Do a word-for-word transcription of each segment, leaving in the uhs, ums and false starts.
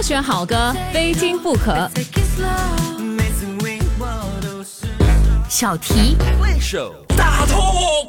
选好歌，非听不可。小题大 talk，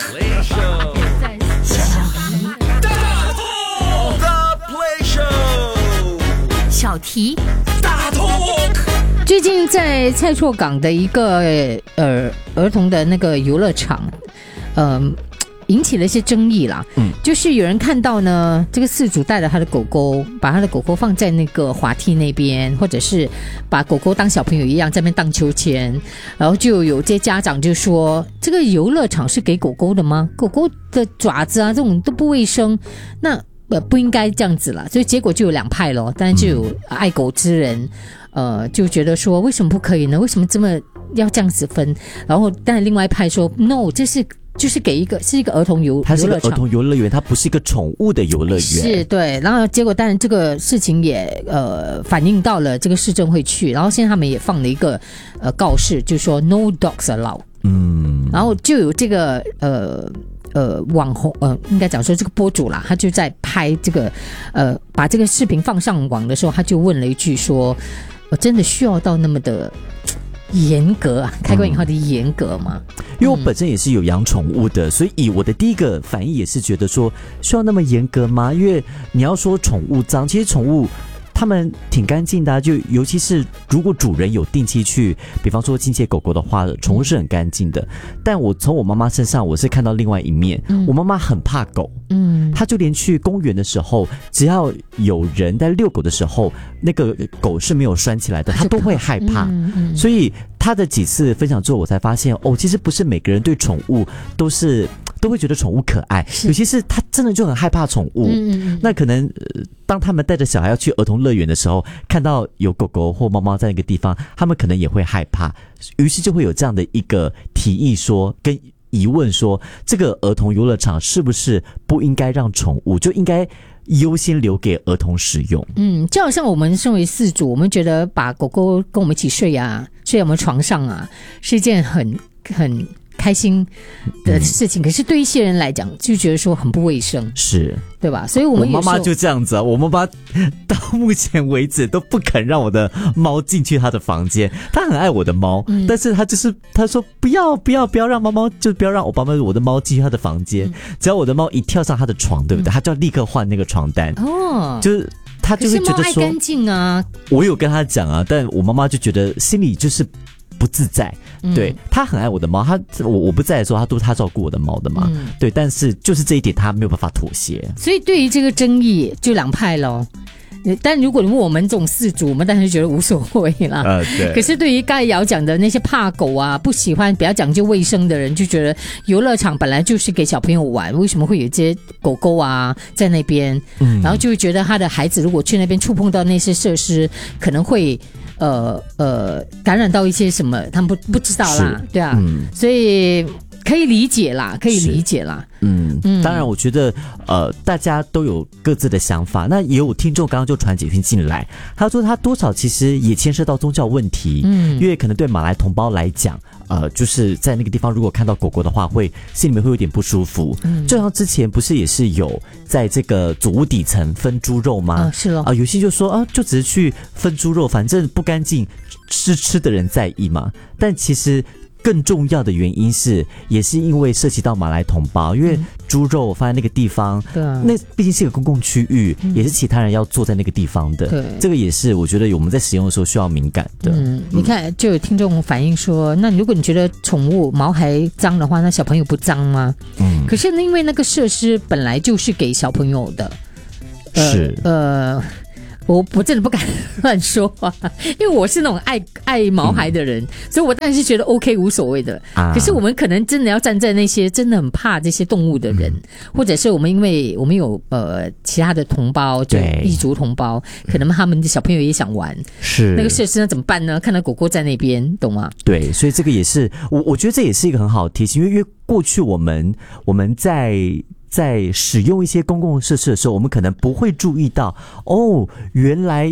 小题大 talk， The Play Show， 小题大 talk。 最近在蔡厝港的一个呃儿童的那个游乐场，呃。引起了一些争议啦，嗯，就是有人看到呢，这个饲主带着他的狗狗，把他的狗狗放在那个滑梯那边，或者是把狗狗当小朋友一样在那边荡秋千，然后就有些家长就说，这个游乐场是给狗狗的吗？狗狗的爪子啊这种都不卫生，那呃不应该这样子啦，所以结果就有两派咯，当然就有爱狗之人，呃就觉得说为什么不可以呢？为什么这么要这样子分？然后但另外一派说 no， 这是就是给一个是一个儿童游它是一个儿童游乐园，它不是一个宠物的游乐园。 是对，然后结果当然这个事情也呃反映到了这个市政会去，然后现在他们也放了一个呃告示，就说 no dogs allowed。嗯，然后就有这个呃呃网红呃应该讲说这个播主啦，他就在拍这个呃把这个视频放上网的时候，他就问了一句说，我真的需要到那么的严格啊，开关引号的严格吗？ 因为我本身也是有养宠物的，所以我的第一个反应也是觉得说，需要那么严格吗？因为你要说宠物脏，其实宠物他们挺干净的啊，就尤其是如果主人有定期去，比方说清洁狗狗的话，宠物是很干净的。但我从我妈妈身上，我是看到另外一面，嗯、我妈妈很怕狗，嗯，她就连去公园的时候，只要有人在遛狗的时候，那个狗是没有拴起来的，她都会害怕，嗯嗯、所以她的几次分享之后，我才发现哦，其实不是每个人对宠物都是。都会觉得宠物可爱，尤其是他真的就很害怕宠物。嗯嗯那可能、呃、当他们带着小孩要去儿童乐园的时候，看到有狗狗或猫猫在那个地方，他们可能也会害怕，于是就会有这样的一个提议说，跟疑问说，这个儿童游乐场是不是不应该让宠物，就应该优先留给儿童使用？嗯， 就好像我们身为饲主，我们觉得把狗狗跟我们一起睡啊，睡在我们床上啊，是一件很很开心的事情，可是对一些人来讲就觉得说很不卫生， 是对吧？所以我们我妈妈就这样子啊，我妈妈到目前为止都不肯让我的猫进去她的房间。她很爱我的猫、嗯、但是她就是她说不要不要不要让猫猫，就不要让我爸妈我的猫进去她的房间、嗯、只要我的猫一跳上她的床，对不对？她就要立刻换那个床单哦，就是她就会觉得说，可是猫爱干净啊。我有跟她讲啊，但我妈妈就觉得心里就是不自在，对，他很爱我的猫，他我我不在的时候，他都是他照顾我的猫的嘛，嗯、对，但是就是这一点他没有办法妥协。 所以对于这个争议就两派咯。但如果你问我们这种饲主，我们当然觉得无所谓啦。呃，对。可是对于刚才姚讲的那些怕狗啊、不喜欢比较讲究卫生的人，就觉得游乐场本来就是给小朋友玩，为什么会有这些狗狗啊在那边？嗯，然后就会觉得他的孩子如果去那边触碰到那些设施，可能会。呃呃，感染到一些什么，他们不不知道啦，对啊，嗯、所以可以理解啦，可以理解啦。 嗯嗯，当然，我觉得呃，大家都有各自的想法。那也有听众刚刚就传简讯进来，他说他多少其实也牵涉到宗教问题，嗯，因为可能对马来同胞来讲，呃，就是在那个地方如果看到狗狗的话，会心里面会有点不舒服。嗯，就像之前不是也是有在这个祖屋底层分猪肉吗？ 啊，是咯。 啊、呃，有些就说啊，就只是去分猪肉，反正不干净，是吃的人在意嘛。但其实。更重要的原因是，也是因为涉及到马来同胞，因为猪肉放在那个地方，嗯、那毕竟是一个公共区域，嗯、也是其他人要坐在那个地方的。对，这个也是我觉得我们在使用的时候需要敏感的。 嗯，你看，就有听众反映说，那如果你觉得宠物毛还脏的话，那小朋友不脏吗？嗯，可是因为那个设施本来就是给小朋友的， 呃、是呃。 我我真的不敢乱说话，因为我是那种爱爱毛孩的人、嗯，所以我当然是觉得 OK 无所谓的、啊。可是我们可能真的要站在那些真的很怕这些动物的人，嗯、或者是我们因为我们有呃其他的同胞，就异族同胞，可能他们的小朋友也想玩，是那个设施呢怎么办呢？看到狗狗在那边，懂吗？ 对，所以这个也是我我觉得这也是一个很好的提醒，因为因为过去我们我们在。在使用一些公共设施的时候，我们可能不会注意到，哦，原来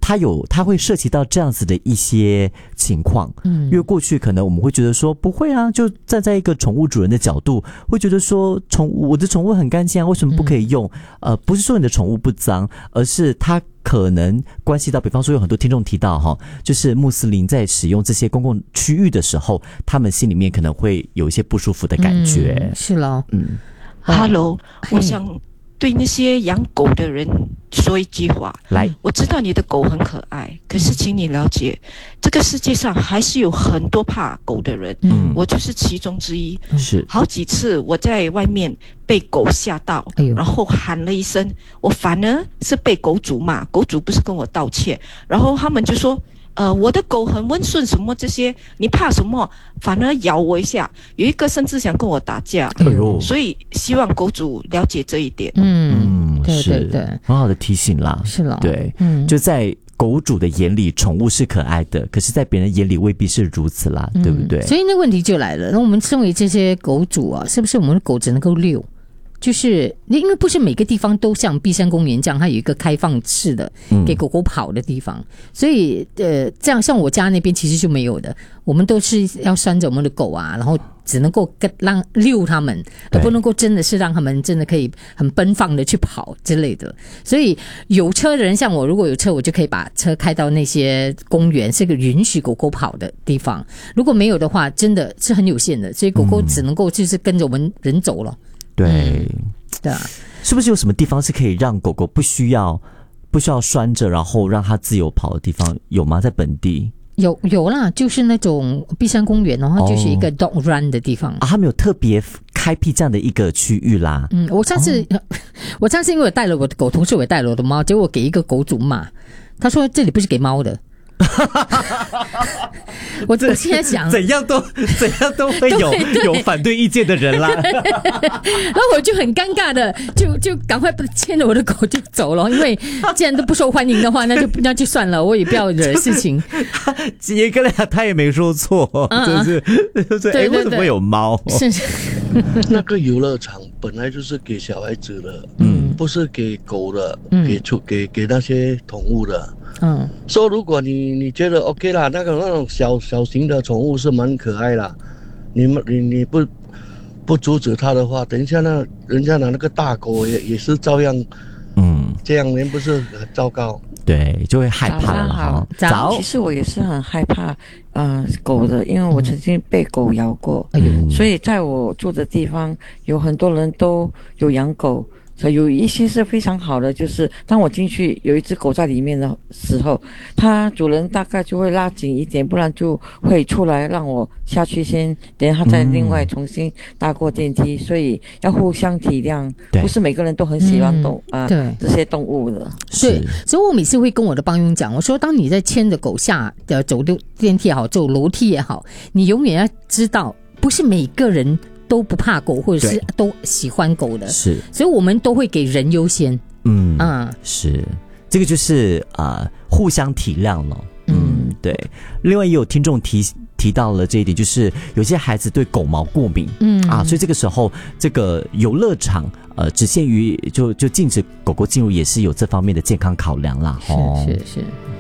它有它会涉及到这样子的一些情况，嗯，因为过去可能我们会觉得说不会啊，就站在一个宠物主人的角度，会觉得说宠物我的宠物很干净啊，为什么不可以用？嗯、呃，不是说你的宠物不脏，而是它可能关系到，比方说有很多听众提到哈，就是穆斯林在使用这些公共区域的时候，他们心里面可能会有一些不舒服的感觉。 嗯、是咯， 嗯 ，Hello， 我想对那些养狗的人说一句话。 来， 我知道你的狗很可爱，可是请你了解，这个世界上还是有很多怕狗的人。嗯，我就是其中之一。 是， 好几次我在外面被狗吓到， 哎呦， 然后喊了一声，我反而是被狗主骂，狗主不是跟我道歉，然后他们就说。呃，我的狗很温顺，什么这些，你怕什么？反而咬我一下，有一个甚至想跟我打架。 哎呦， 所以希望狗主了解这一点。 嗯，对对对， 很好的提醒啦。 是了， 对，嗯，就在狗主的眼里，宠物是可爱的，可是在别人眼里未必是如此啦，嗯、对不对？ 所以那问题就来了，那我们身为这些狗主啊，是不是我们的狗只能够遛？就是因为不是每个地方都像碧山公园这样，它有一个开放式的给狗狗跑的地方，嗯、所以呃，这样像我家那边其实就没有的，我们都是要拴着我们的狗啊，然后只能够跟让遛他们，而不能够真的是让他们真的可以很奔放的去跑之类的。所以有车的人，像我，如果有车，我就可以把车开到那些公园，是个允许狗狗跑的地方。如果没有的话，真的是很有限的，所以狗狗只能够就是跟着我们人走了。 对， 嗯、对啊， 是不是有什么地方是可以让狗狗不需要不需要拴着，然后让它自由跑的地方有吗？在本地有有啦，就是那种碧山公园，然后就是一个 dog run 的地方、哦、 啊，他们有特别开辟这样的一个区域啦。 嗯，我上次、哦、我上次因为我带了我的狗，同时我也带了我的猫，结果我给一个狗主骂，他说这里不是给猫的。我我现在想怎样都怎样都会有有反对意见的人啦。 然后我就很尴尬的就就赶快牵着我的狗就走了，因为既然都不受欢迎的话，那就那就算了，我也不要惹事情。 也跟他他也没说错，嗯、就是就是哎，为什么会有猫？ 是那个游乐场本来就是给小孩子的，嗯，不是给狗的，嗯、给出给给那些宠物的。嗯，说、so, 如果你你觉得 OK 啦，那个那种小小型的宠物是蛮可爱啦，你们你你不不阻止它的话，等一下那人家拿那个大狗也也是照样，嗯，这样人不是很糟糕？ 对，就会害怕了哈。 早，其实我也是很害怕呃狗的，因为我曾经被狗咬过，嗯、所以在我住的地方有很多人都有养狗。所以有一些是非常好的，就是当我进去有一只狗在里面的时候，它主人大概就会拉紧一点，不然就会出来让我下去先，等它再另外重新搭过电梯。嗯、所以要互相体谅，不是每个人都很喜欢动、嗯、啊对这些动物的。 对，所以我每次会跟我的帮佣讲，我说当你在牵着狗下的走电梯也好，走楼梯也好，你永远要知道，不是每个人都不怕狗，或者是都喜欢狗的， 是， 所以我们都会给人优先。 嗯啊，是，这个就是啊、呃，互相体谅了。嗯，对。另外也有听众提提到了这一点，就是有些孩子对狗毛过敏，嗯啊，所以这个时候这个游乐场呃只限于就就禁止狗狗进入，也是有这方面的健康考量啦。 是是是。